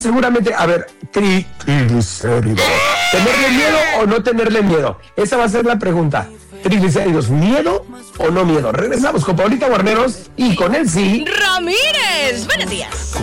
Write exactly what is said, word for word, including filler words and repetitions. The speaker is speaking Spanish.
seguramente, a ver, tri, triglicéridos. ¿Tenerle miedo o no tenerle miedo? Esa va a ser la pregunta. Triglicéridos, ¿miedo o no miedo? Regresamos con Paulita Guarneros y con él sí. Ramírez, buenos días.